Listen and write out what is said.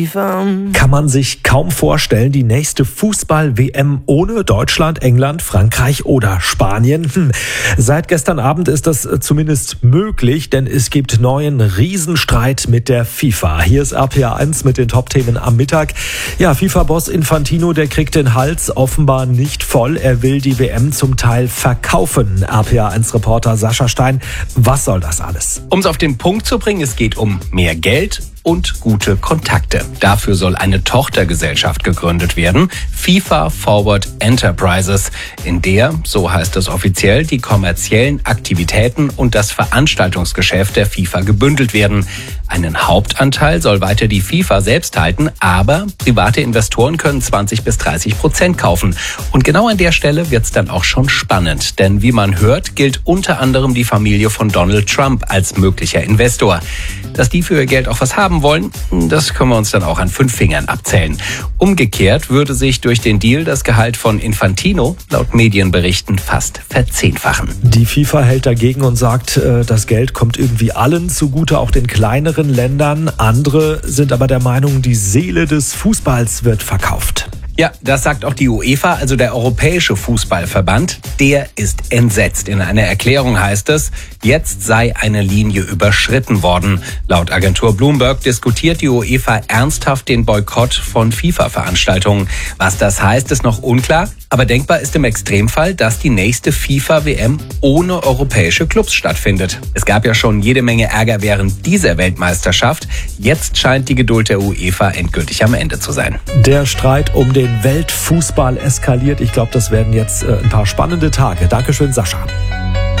Kann man sich kaum vorstellen, die nächste Fußball-WM ohne Deutschland, England, Frankreich oder Spanien. Seit gestern Abend ist das zumindest möglich, denn es gibt neuen Riesenstreit mit der FIFA. Hier ist RPA 1 mit den Top-Themen am Mittag. Ja, FIFA-Boss Infantino, der kriegt den Hals offenbar nicht voll. Er will die WM zum Teil verkaufen. RPA 1-Reporter Sascha Stein, was soll das alles? Um es auf den Punkt zu bringen, es geht um mehr Geld und gute Kontakte. Dafür soll eine Tochtergesellschaft gegründet werden, FIFA Forward Enterprises, in der, so heißt es offiziell, die kommerziellen Aktivitäten und das Veranstaltungsgeschäft der FIFA gebündelt werden. Einen Hauptanteil soll weiter die FIFA selbst halten, aber private Investoren können 20-30% kaufen. Und genau an der Stelle wird's dann auch schon spannend, denn wie man hört, gilt unter anderem die Familie von Donald Trump als möglicher Investor. Dass die für ihr Geld auch was haben wollen, das können wir uns dann auch an 5 Fingern abzählen. Umgekehrt würde sich durch den Deal das Gehalt von Infantino laut Medienberichten fast verzehnfachen. Die FIFA hält dagegen und sagt, das Geld kommt irgendwie allen zugute, auch den kleineren Ländern. Andere sind aber der Meinung, die Seele des Fußballs wird verkauft. Ja, das sagt auch die UEFA, also der Europäische Fußballverband. Der ist entsetzt. In einer Erklärung heißt es, jetzt sei eine Linie überschritten worden. Laut Agentur Bloomberg diskutiert die UEFA ernsthaft den Boykott von FIFA-Veranstaltungen. Was das heißt, ist noch unklar. Aber denkbar ist im Extremfall, dass die nächste FIFA-WM ohne europäische Clubs stattfindet. Es gab ja schon jede Menge Ärger während dieser Weltmeisterschaft. Jetzt scheint die Geduld der UEFA endgültig am Ende zu sein. Der Streit um den Weltfußball eskaliert. Ich glaube, das werden jetzt ein paar spannende Tage. Dankeschön, Sascha.